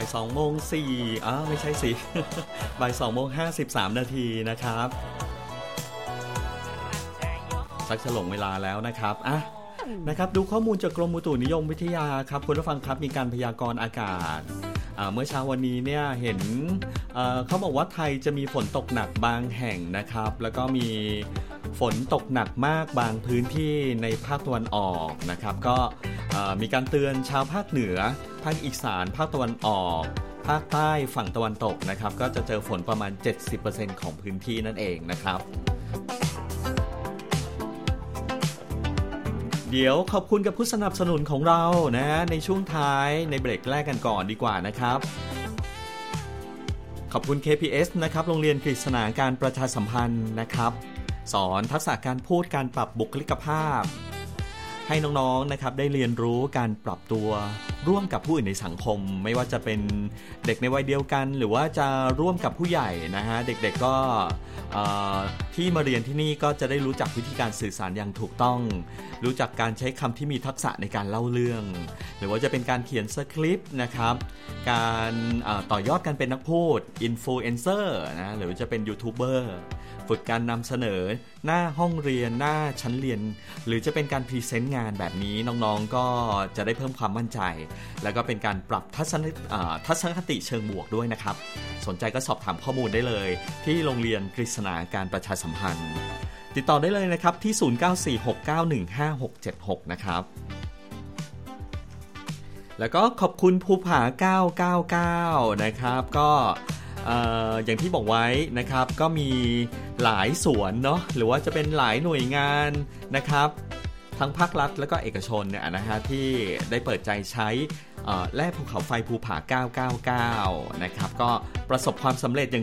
2:04ไม่ใช่สิ 2:53 นะครับสักฉลองเวลาแล้วนะครับนะครับดูข้อมูลจากกรมอุตุนิยมวิทยาครับคุณผู้ฟังครับมีการพยากรณ์อากาศเมื่อเช้าวันนี้เนี่ยเห็นเขาบอกว่าไทยจะมีฝนตกหนักบางแห่งนะครับแล้วก็มีฝนตกหนักมากบางพื้นที่ในภาคตะวันออกนะครับก็มีการเตือนชาวภาคเหนือภาคอีสานภาคตะวันออกภาคใต้ฝั่งตะวันตกนะครับก็จะเจอฝนประมาณ 70% ของพื้นที่นั่นเองนะครับเดี๋ยวขอบคุณกับผู้สนับสนุนของเรานะในช่วงท้ายในเบรกแรกกันก่อนดีกว่านะครับขอบคุณ KPS นะครับโรงเรียนกฤษณาการประชาสัมพันธ์นะครับสอนทักษะการพูดการปรับบุคลิกภาพให้น้องๆนะครับได้เรียนรู้การปรับตัวร่วมกับผู้อื่นในสังคมไม่ว่าจะเป็นเด็กในวัยเดียวกันหรือว่าจะร่วมกับผู้ใหญ่นะฮะเด็กๆก็ที่มาเรียนที่นี่ก็จะได้รู้จักวิธีการสื่อสารอย่างถูกต้องรู้จักการใช้คำที่มีทักษะในการเล่าเรื่องหรือว่าจะเป็นการเขียนสคริปต์นะครับการต่อยอดการเป็นนักพูดอินฟลูเอนเซอร์นะหรือจะเป็นยูทูบเบอร์ฝึกการนำเสนอหน้าห้องเรียนหน้าชั้นเรียนหรือจะเป็นการพรีเซนต์งานแบบนี้น้องๆก็จะได้เพิ่มความมั่นใจแล้วก็เป็นการปรับทัศนคติเชิงบวกด้วยนะครับสนใจก็สอบถามข้อมูลได้เลยที่โรงเรียนกฤษณาการประชาสัมพันธ์ติดต่อได้เลยนะครับที่0946915676นะครับแล้วก็ขอบคุณภูผา999นะครับก็อย่างที่บอกไว้นะครับก็มีหลายสวนเนาะหรือว่าจะเป็นหลายหน่วยงานนะครับทั้งภาครัฐและก็เอกชนเนี่ยนะฮะที่ได้เปิดใจใช้แร่ภูเขาไฟภูผา999นะครับก็ประสบความสำเร็จอย่าง